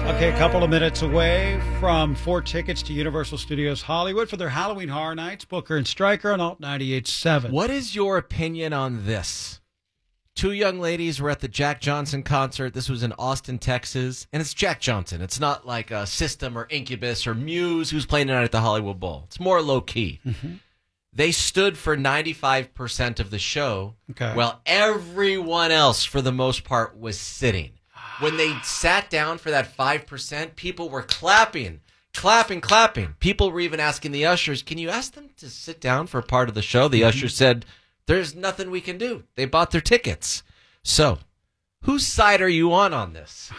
Okay, a couple of minutes away from 4 tickets to Universal Studios Hollywood for their Halloween Horror Nights. Booker and Stryker on Alt 98.7. What is your opinion on this? Two young ladies were at the Jack Johnson concert. This was in Austin, Texas. And it's Jack Johnson. It's not like a System or Incubus or Muse who's playing tonight at the Hollywood Bowl. It's more low-key. Mm-hmm. They stood for 95% of the show, while everyone else, for the most part, was sitting. When they sat down for that 5%, people were clapping. People were even asking the ushers, can you ask them to sit down for a part of the show? The usher said, there's nothing we can do. They bought their tickets. So, whose side are you on this?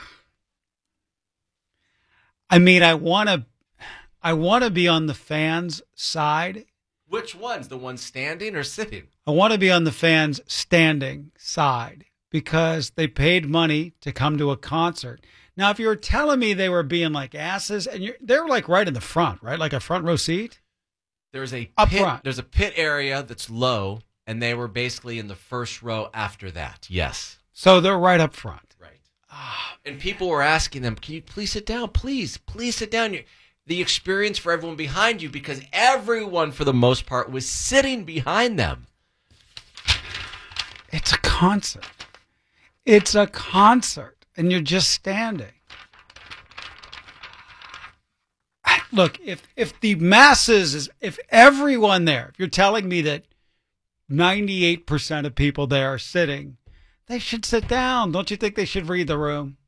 I mean, I want to be on the fans' side. Which ones? The ones standing or sitting? I want to be on the fans' standing side because they paid money to come to a concert. Now, if you were telling me they were being like asses, and they were like right in the front, right? Like a front row seat? There's a up pit, front. There's a pit area that's low, and they were basically in the first row after that. Yes. So they're right up front. Right. And people were asking them, can you please sit down? Please sit down. The experience for everyone behind you, because everyone, for the most part, was sitting behind them. It's a concert. It's a concert, and you're just standing. Look, if the masses, if everyone there, if you're telling me that 98% of people there are sitting, they should sit down. Don't you think they should read the room?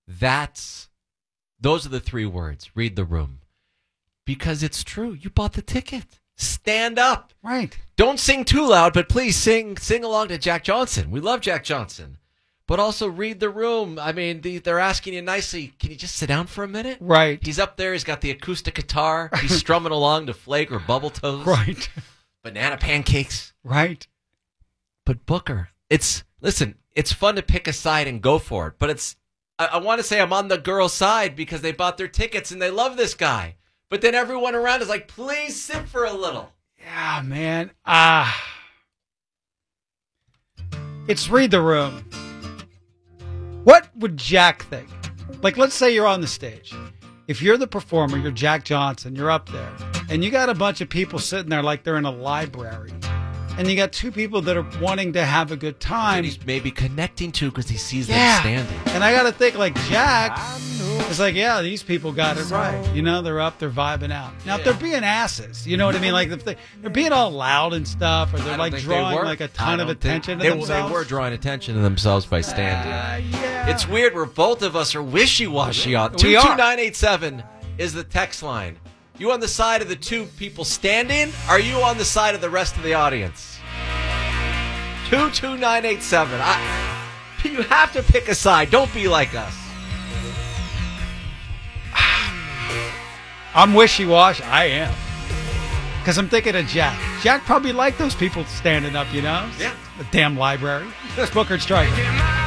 Those are the three words, read the room. Because it's true. You bought the ticket. Stand up. Right. Don't sing too loud, but please sing along to Jack Johnson. We love Jack Johnson. But also read the room. I mean, they're asking you nicely, can you just sit down for a minute? Right. He's up there. He's got the acoustic guitar. He's strumming along to Flake or Bubble Toes. Right. Banana pancakes. Right. But Booker, it's fun to pick a side and go for it. But I want to say I'm on the girl's side because they bought their tickets and they love this guy. But then everyone around is like, please sit for a little. Yeah, man. It's read the room. What would Jack think? Like, let's say you're on the stage. If you're the performer, you're Jack Johnson, you're up there, and you got a bunch of people sitting there like they're in a library. And you got two people that are wanting to have a good time. And he's maybe connecting to because he sees them standing. And I got to think, like, Jack is like, yeah, these people got it right. You know, they're up, they're vibing out. Now, if they're being asses, you know what I mean? Like, if they're being all loud and stuff, or they're, like, drawing, like, a ton of attention to themselves. They were drawing attention to themselves by standing. Yeah. It's weird where both of us are wishy-washy on. 22987 is the text line. You on the side of the two people standing? Are you on the side of the rest of the audience? 22987. You have to pick a side. Don't be like us. I'm wishy-washy. I am. Because I'm thinking of Jack. Jack probably liked those people standing up, you know? Yeah. The damn library. Booker and Stryker.